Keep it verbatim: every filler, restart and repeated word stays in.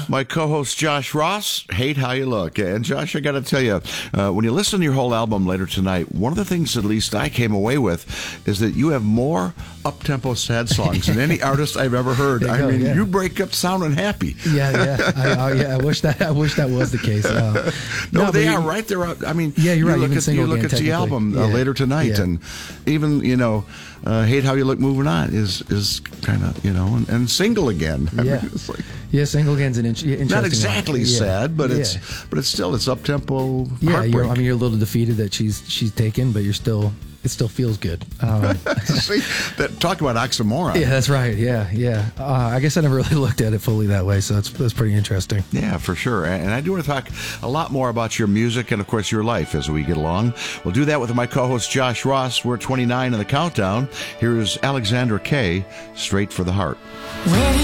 My co-host Josh Ross, Hate How You Look. And Josh, I got to tell you, uh, when you listen to your whole album later tonight, one of the things at least I came away with is that you have more up-tempo sad songs than any artist I've ever heard. I go, mean, yeah. you break up sounding happy. Yeah, yeah, I, I, yeah. I wish that I wish that was the case. Uh, no, no, they but are you, right. They're up. I mean, yeah, you're you right. Look Even at, Single you look Again, at the album uh, yeah. later tonight, yeah. and even you know, uh, Hate How You Look, Moving On is is kind of you know, and, and Single Again. I Yeah, mean, it's like, yeah. Single Again's an in- interesting. not exactly one. Yeah. sad, but yeah. it's but it's still it's up tempo. Yeah, you're, I mean, you're a little defeated that she's she's taken, but you're still it still feels good. Um, See, that, talk about oxymoron. yeah, that's right. Yeah, yeah. Uh, I guess I never really looked at it fully that way, so that's that's pretty interesting. Yeah, for sure. And I do want to talk a lot more about your music and, of course, your life as we get along. We'll do that with my co-host Josh Ross. We're twenty-nine in the countdown. Here's Alexandra Kay, Straight for the Heart.